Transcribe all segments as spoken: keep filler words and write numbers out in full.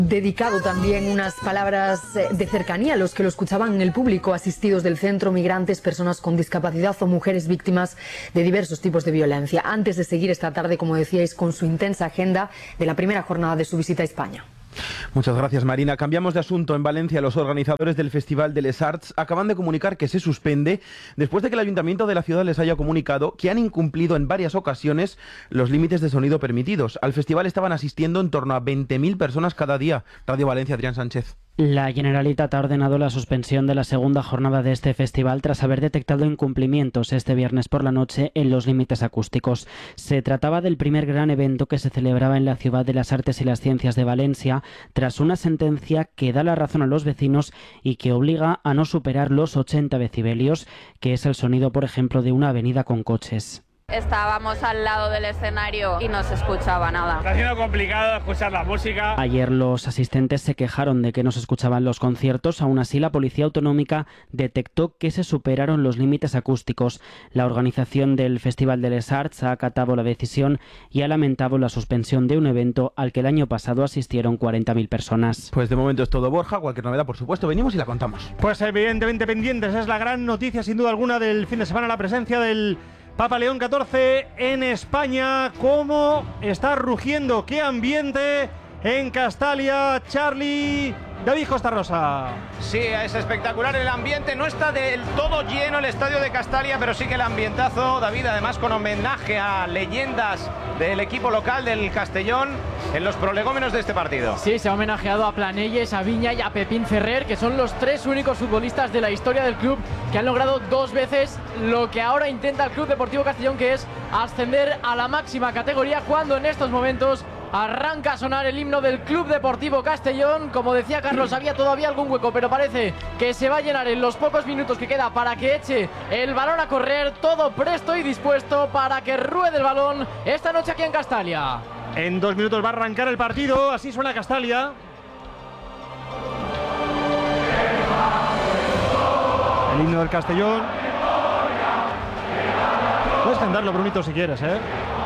dedicado también unas palabras de cercanía a los que lo escuchaban en el público, asistidos del centro, migrantes, personas con discapacidad o mujeres víctimas de diversos tipos de violencia, antes de seguir esta tarde, como decíais, con su intensa agenda de la primera jornada de su visita a España. Muchas gracias, Marina. Cambiamos de asunto. En Valencia, los organizadores del Festival de Les Arts acaban de comunicar que se suspende después de que el Ayuntamiento de la ciudad les haya comunicado que han incumplido en varias ocasiones los límites de sonido permitidos. Al festival estaban asistiendo en torno a veinte mil personas cada día. Radio Valencia, Adrián Sánchez. La Generalitat ha ordenado la suspensión de la segunda jornada de este festival tras haber detectado incumplimientos este viernes por la noche en los límites acústicos. Se trataba del primer gran evento que se celebraba en la Ciudad de las Artes y las Ciencias de Valencia, tras una sentencia que da la razón a los vecinos y que obliga a no superar los ochenta decibelios, que es el sonido, por ejemplo, de una avenida con coches. Estábamos al lado del escenario y no se escuchaba nada. Está siendo complicado escuchar la música. Ayer los asistentes se quejaron de que no se escuchaban los conciertos. Aún así, la Policía Autonómica detectó que se superaron los límites acústicos. La organización del Festival de Les Arts ha acatado la decisión y ha lamentado la suspensión de un evento al que el año pasado asistieron cuarenta mil personas. Pues de momento es todo, Borja. Cualquier novedad, por supuesto, venimos y la contamos. Pues evidentemente pendientes. Es la gran noticia, sin duda alguna, del fin de semana, la presencia del Papa León catorce en España. ¿Cómo está rugiendo? ¿Qué ambiente en Castalia, Charlie? David Costa Rosa. Sí, es espectacular el ambiente. No está del todo lleno el estadio de Castalia, pero sí que el ambientazo, David, además con homenaje a leyendas del equipo local del Castellón en los prolegómenos de este partido. Sí, se ha homenajeado a Planelles, a Viña y a Pepín Ferrer, que son los tres únicos futbolistas de la historia del club que han logrado dos veces lo que ahora intenta el Club Deportivo Castellón, que es ascender a la máxima categoría, cuando en estos momentos arranca a sonar el himno del Club Deportivo Castellón. Como decía Carlos, había todavía algún hueco, pero parece que se va a llenar en los pocos minutos que queda para que eche el balón a correr. Todo presto y dispuesto para que ruede el balón esta noche aquí en Castalia. En dos minutos va a arrancar el partido. Así suena Castalia. El himno del Castellón. Puedes cantarlo, Brunito, si quieres, ¿eh?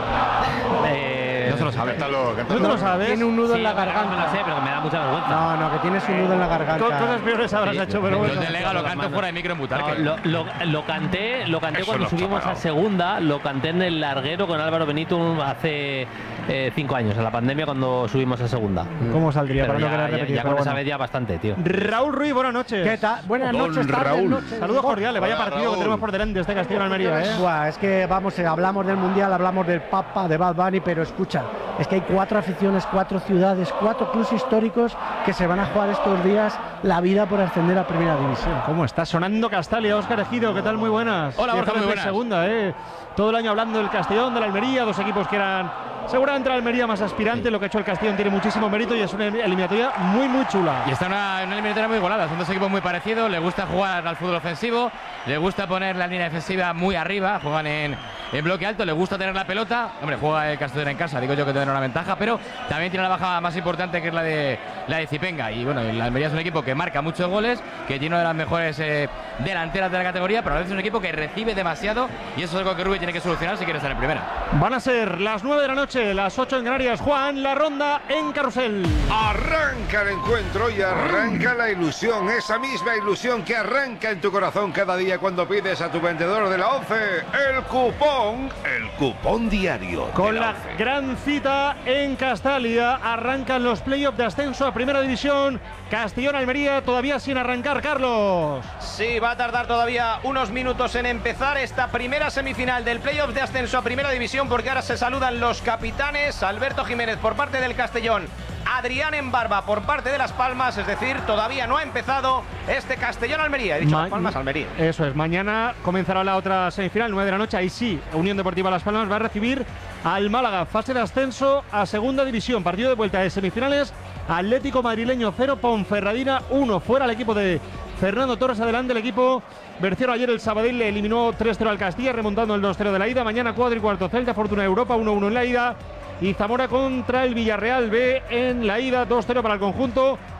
Eh... No se lo sabe. Cántalo, cántalo. ¿No te lo sabes? Tiene un nudo sí, en la garganta. Me lo sé, pero me da mucha vergüenza. No, no, que tienes un nudo en la garganta. Cosas peores habrás sí, hecho, pero bueno. Los delega, lo canto fuera de micro en Butarque. No, lo, lo, lo canté, lo canté cuando subimos a segunda, lo canté en el larguero con Álvaro Benito hace eh, cinco años, en la pandemia, cuando subimos a segunda. ¿Cómo saldría? Pero Para ya, no querer ya, repetir. ya con bueno. esa vez ya bastante, tío. Raúl Ruiz, buenas noches. ¿Qué tal? Buenas Don noches, tardes, Raúl. noches. Saludos cordiales, vaya Hola, partido Raúl. que tenemos por delante este Castillo en Almería, ¿eh? Buah, es que vamos, eh, hablamos del Mundial, hablamos del Papa, de Bad Bunny, pero escucha, es que hay cuatro aficiones, cuatro ciudades, cuatro clubes históricos que se van a jugar estos días la vida por ascender a Primera División. ¿Cómo está sonando Castalia? Óscar Ejido, ¿qué tal? Muy buenas. Hola, Borja, muy buenas. Segunda, ¿eh? Todo el año hablando del Castellón, de la Almería, dos equipos que eran seguramente la Almería más aspirante. Sí. Lo que ha hecho el Castellón tiene muchísimo mérito y es una eliminatoria muy, muy chula. Y está una, una eliminatoria muy igualada. Son dos equipos muy parecidos. Le gusta jugar al fútbol ofensivo, le gusta poner la línea defensiva muy arriba, juegan en, en bloque alto, le gusta tener la pelota. Hombre, juega el Castellón en casa, digo yo que tiene una ventaja, pero también tiene la baja más importante, que es la de la de Zipenga. Y bueno, la Almería es un equipo que marca muchos goles, que tiene una de las mejores eh, delanteras de la categoría, pero a veces es un equipo que recibe demasiado, y eso es algo que Rubí tiene que solucionar si quiere estar en primera. Van a ser las nueve de la noche, las ocho en Canarias. Juan, la ronda en Carrusel. Arranca el encuentro y arranca la ilusión, esa misma ilusión que arranca en tu corazón cada día cuando pides a tu vendedor de la once el cupón, el cupón diario. Con la, la once. gran cita en Castalia, arrancan los playoffs de ascenso a Primera División. Castellón-Almería todavía sin arrancar, Carlos. Sí, va a tardar todavía unos minutos en empezar esta primera semifinal del playoff de ascenso a Primera División, porque ahora se saludan los capitanes. Alberto Jiménez por parte del Castellón, Adrián Embarba por parte de Las Palmas, es decir, todavía no ha empezado este Castellón-Almería. He dicho Ma Las Palmas, Almería. Eso es, mañana comenzará la otra semifinal, nueve de la noche. Ahí sí, Unión Deportiva Las Palmas va a recibir al Málaga, fase de ascenso a Segunda División. Partido de vuelta de semifinales, Atlético Madrileño cero, Ponferradina uno. Fuera el equipo de Fernando Torres, adelante el equipo berciano. Ayer el Sabadell le eliminó tres cero al Castilla, remontando el dos cero de la ida. Mañana cuatro y cuarto, Celta Fortuna Europa uno uno en la ida. Y Zamora contra el Villarreal B en la ida, dos cero para el conjunto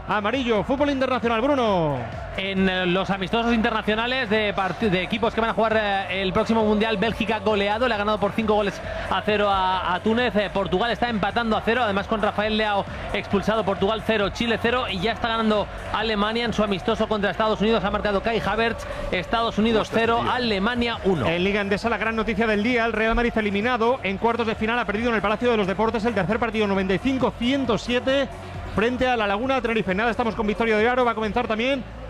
amarillo. Fútbol internacional, Bruno. En los amistosos internacionales de, de equipos que van a jugar eh, el próximo Mundial, Bélgica goleado, le ha ganado por cinco goles a cero a, a Túnez. Eh, Portugal está empatando a cero, además con Rafael Leao expulsado. Portugal cero, Chile cero, y ya está ganando Alemania en su amistoso contra Estados Unidos. Ha marcado Kai Havertz. Estados Unidos cero, Alemania uno. En Liga Endesa, la gran noticia del día: el Real Madrid eliminado en cuartos de final, ha perdido en el Palacio de los Deportes el tercer partido, noventa y cinco a ciento siete frente a la Laguna de Tenerife. Nada, estamos con Victoria de Aro. Va a comenzar también